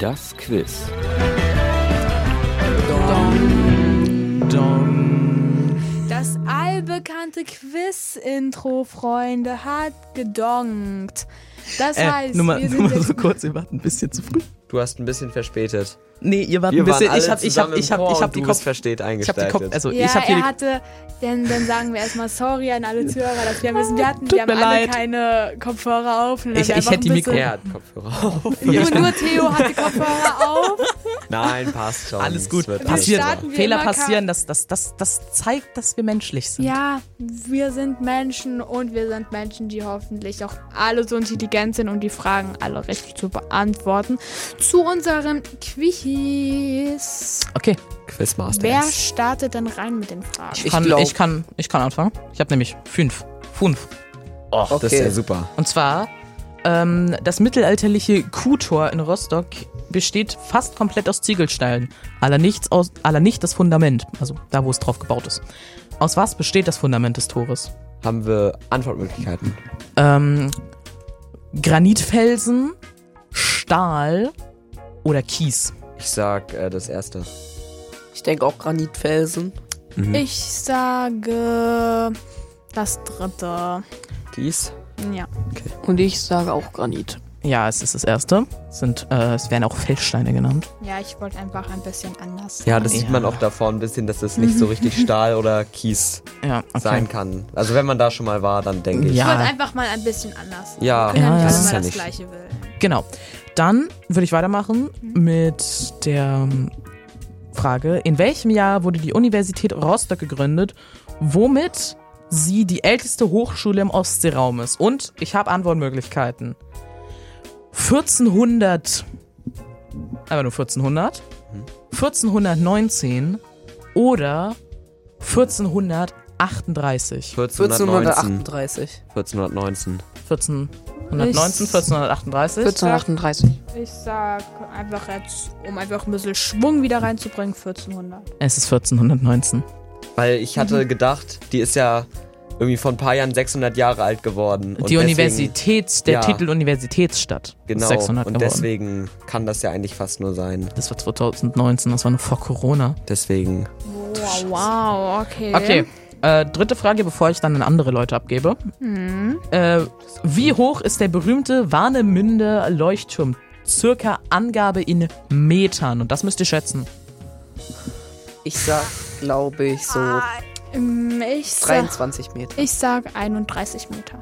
Das Quiz. Das allbekannte Quiz-Intro, Freunde, hat gedongt. Das heißt, nur mal wir sind jetzt so kurz, ihr wart ein bisschen zu früh. Du hast ein bisschen verspätet. Nee, ihr wart Wir ein bisschen. waren alle zusammen im Chor und die du Kopf. bist versteht Ich hab die eingestaltet. Kopf. Also ja, ich hab hier er hatte, dann sagen wir erstmal sorry an alle Zuhörer, dass wir müssen. Wir Tut haben mir alle leid. keine Kopfhörer auf. Und dann Ich haben wir hätte die einfach ein Er hat Kopfhörer auf. Nur Theo hatte Kopfhörer auf. Nein, passt schon. alles gut. Es wird Passiert. alles starten wir Fehler immer passieren. Das zeigt, dass wir menschlich sind. Ja, wir sind Menschen und wir sind Menschen, die hoffentlich auch alle so intelligent sind und die Fragen alle richtig zu beantworten. Zu unserem Quiz. Okay. Quizmaster. Wer startet denn rein mit den Fragen? Ich kann anfangen. Ich habe nämlich 5. Oh, das ist Okay. ja super. Und zwar, das mittelalterliche Kuhtor in Rostock besteht fast komplett aus Ziegelsteinen. Aller nicht das Fundament, also da, wo es drauf gebaut ist. Aus was besteht das Fundament des Tores? Haben wir Antwortmöglichkeiten? Granitfelsen, Stahl oder Kies? Ich sag das erste. Ich denke auch Granitfelsen. Ich sage das dritte. Kies? Ja. Und ich sage auch Granit. Ja, es ist das erste. Es werden auch Feldsteine genannt. Ja, ich wollte einfach ein bisschen anders. Ja, das Ja. sieht man auch davor ein bisschen, dass es nicht so richtig Stahl oder Kies Ja, okay. sein kann. Also wenn man da schon mal war, dann denke ich. Ich Ja. wollte einfach mal ein bisschen anders. Ja, Wir können ja, nicht das alle ist mal ja das nicht- Gleiche will. Genau. Dann würde ich weitermachen mit der Frage: In welchem Jahr wurde die Universität Rostock gegründet, womit sie die älteste Hochschule im Ostseeraum ist? Und ich habe Antwortmöglichkeiten. 1400, aber nur 1400, 1419 oder 1438. 1419. 1438. 1419. 1419, 1438. 1438. Ich sag einfach jetzt, um einfach ein bisschen Schwung wieder reinzubringen, 1400. Es ist 1419. Weil ich hatte gedacht, die ist ja irgendwie vor ein paar Jahren 600 Jahre alt geworden. Und Die deswegen- der ja. Titel Universitätsstadt Genau, ist 600 und geworden. deswegen kann das ja eigentlich fast nur sein. Das war 2019, das war noch vor Corona. Deswegen. Wow, okay. Okay, dritte Frage, bevor ich dann an andere Leute abgebe. Wie hoch ist der berühmte Warnemünder Leuchtturm? Circa Angabe in Metern. Und das müsst ihr schätzen. Ich sag, glaube ich, so Ich sag, 23 Meter. ich sag 31 Meter.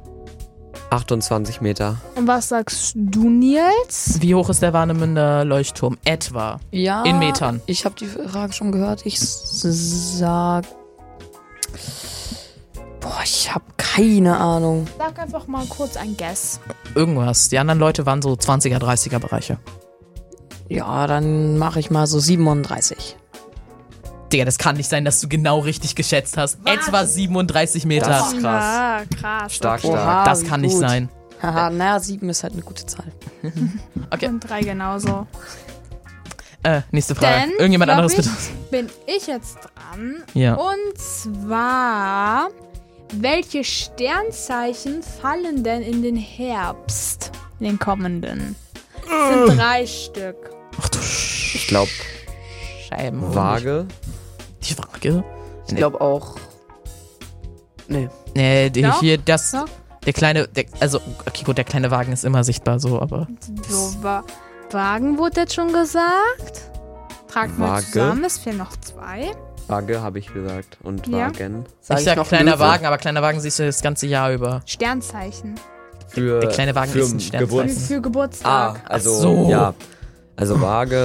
28 Meter. Und was sagst du, Nils? Wie hoch ist der Warnemünder Leuchtturm? Etwa. Ja. In Metern. Ich habe die Frage schon gehört. Ich sag. Boah, ich habe keine Ahnung. Sag einfach mal kurz ein Guess. Irgendwas. Die anderen Leute waren so 20er, 30er Bereiche. Ja, dann mache ich mal so 37. Digga, das kann nicht sein, dass du genau richtig geschätzt hast. Etwa 37 Meter. Das ist krass. Ja, krass. Stark, okay. stark. Oha, Das wie kann nicht gut. sein. Haha, naja, 7 ist halt eine gute Zahl. Okay, Und 3 genauso. nächste Frage. Dann, Irgendjemand glaub anderes ich, bitte? Bin ich jetzt dran? Ja. Und zwar, welche Sternzeichen fallen denn in den Herbst? In den kommenden? Es sind 3 Stück. Ach du Ich glaube, Scheiben. Waage. Die Waage? Ich glaube auch. Nee. Nee, Doch, hier, das. doch. Der kleine, also, okay, gut, der kleine Wagen ist immer sichtbar so, aber. So, Wagen wurde jetzt schon gesagt. Tragt mal Waage. zusammen, es fehlen noch 2. Waage habe ich gesagt. Und Ja. Wagen. Sag ich sag noch kleiner Löwe. Wagen, aber kleiner Wagen siehst du das ganze Jahr über. Sternzeichen. Für, Der kleine Wagen für ist ein Sternzeichen. Geburts- Für Geburtstag. also, Ach so. ja. Also Waage.